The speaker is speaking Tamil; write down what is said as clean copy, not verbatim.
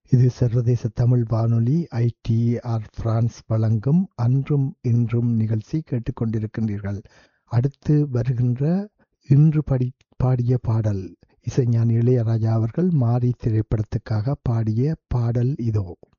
இது சர்வதேச தமிழ் வானொலி ஐடிஆர் பிரான்ஸ் வழங்கும் அன்றும் இன்றும் நிகழ்ச்சி கேட்டுக்கொண்டிருக்கின்றீர்கள். அடுத்து வருகின்ற இன்று பாடிய பாடல் இசைஞானி இளையராஜா அவர்கள் மாரி திரைப்படத்துக்காக பாடிய பாடல் இதோ.